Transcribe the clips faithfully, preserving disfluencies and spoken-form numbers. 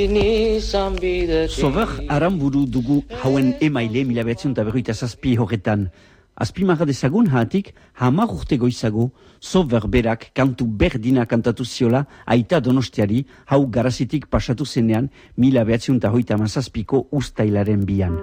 Sober aramburu dugu hauen emaile mila behatzen eta berroita zazpi horretan. Azpimarra dezagun hatik, hamar urte goizago, Sober berak kantu berdina kantatu ziola aita Donostiari hau garazitik pasatu zenean mila behatzen eta hoita mazazpiko ustailaren bian.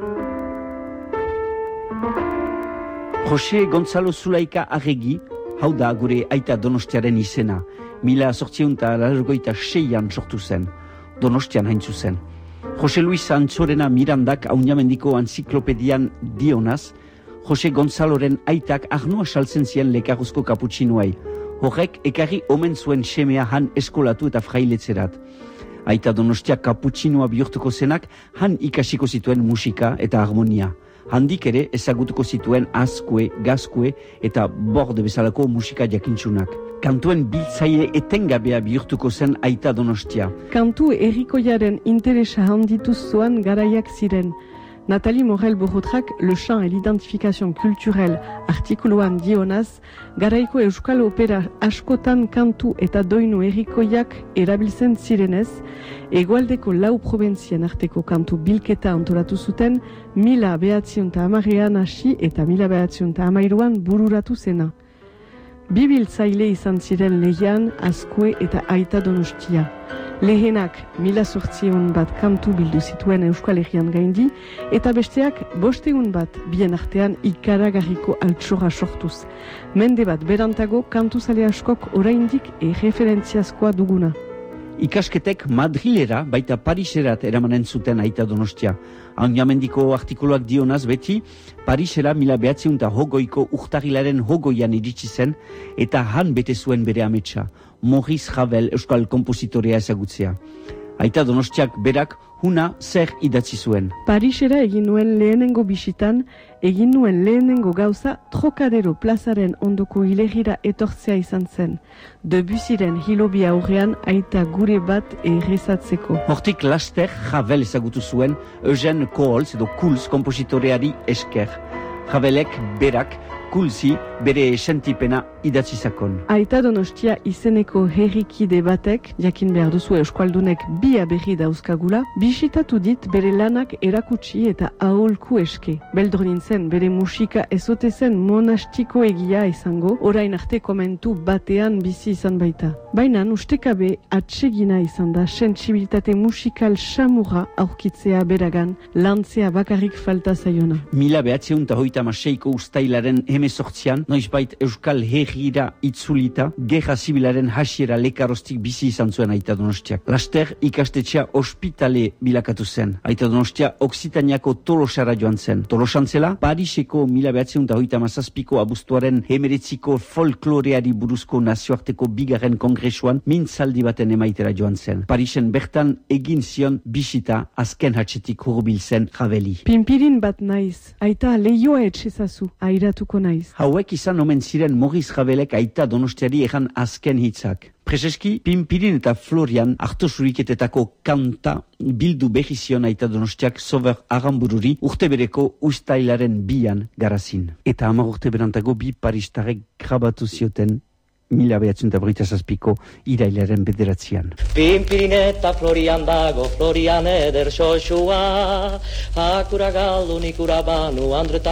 Jose Gonzalo Zulaika Arregi, hau da gure aita Donostiaren izena, mila sortzion eta largoita seian sortu zen. Donostian hain zuzen. Jose Luis Antzorena Mirandak aunamendiko anziklopedian dionaz, Jose Gonzaloren aitak arnoa saltzen zien lekaruzko kaputxinuai. Horrek ekarri omen zuen semea han eskolatu eta frailetzerat. Aita Donostia kaputxinua bihurtuko zenak han ikasiko zituen musika eta harmonia. Handik ere ezagutuko zituen azkue, gazkue eta borde bezalako musika jakintsunak. Kantuen biltzaile etengabea bihurtuko zen aita Donostia. Kantu errikoiaren interesa handituz zoan garaiak ziren. Nathalie Morel-Borotrak, Le chant et l'identification culturelle artikuluan dionaz, garaiko euskal opera askotan kantu eta doinu errikoiak erabiltzen zirenez, hegoaldeko lau probentzien arteko kantu bilketa antolatu zuten, mila behatzion eta hamarrean hasi eta mila behatzion eta hamairuan bururatu zena. Bi biltzaile izan ziren lehian, azkue eta aita Donostia. Lehenak mila sortzion bat kantu bildu zituen Euskal Herrian gaindi, eta besteak bosteun bat bien artean ikaragarriko altxora sortuz. Mende bat berantago kantuzale askok oraindik erreferentziazkoa duguna. Ikasketek Madrilera baita Pariserat eramanen zuten aita Donostia. Aunamendiko artikuluak dionaz beti, Parisera mila behatziun eta hogoiko urtarilaren hogoian iritsi zen eta han bete zuen bere ametsa, Maurice Ravel euskal kompositorea ezagutzea. Aita Donostiak berak huna zer idatzi zuen. Parisera egin nuen lehenengo bisitan, egin nuen lehenengo gauza Trocadero plazaren ondoko hilegira etortzea izan zen. Debussyren hilobi aurrean aita gure bat errezatzeko. Hortik laster Ravel ezagutu zuen Eugène Coholz edo Kulz kompositoreari esker. Ravelek berak Kulzi bere sentipena idatzi zakon. Aita Donostia izeneko herrikide batek, jakin behar duzu euskaldunek bi aberri dauzkagula, bisitatu dit bere lanak erakutsi eta aholku eske. Beldor nintzen bere musika ezote zen monastiko egia izango, orain arte komentu batean bizi izan baita. Baina ustekabe atsegina izan da sentsibilitate musikal samurra aurkitzea beragan, lantzea bakarrik falta zaiona. Mila behatzeun eta hoita maseiko ustailaren hemezortzian, noizbait euskal herrira itzulita, gerra zibilaren hasiera lekarostik bizi izan zuen aita Donostiak. Laster ikastetxea ospitale bilakatu zen. Aita Donostia Oksitaniako Tolosara joan zen. Tolosantzela, Pariseko mila behatzeun eta hoita mazazpiko abuztuaren hemeretziko folkloreari buruzko nazioarteko bigarren kongresuan mintzaldi baten emaitera joan zen. Parisen bertan egin zion bisita azken hatxetik hurbil zen Raveli. Pimpirin bat naiz, aita lehioa etxezazu, airatuko naiz. Hauek izan omen ziren Maurice Ravelek aita Donostiari egan azken hitzak. Prezeski, Pimpirin eta Florian hartu zuriketetako kanta bildu behizion aita Donostiak Sober arambururi urte bereko ustailaren bian garazin. Eta hamar urte berantago bi paristarek grabatu zioten mila behatzen eta berroita zazpiko irailaren bederatzean. Pimpirin eta Florian dago, Florian eder xoxua, akura galdu nikura banu, andreta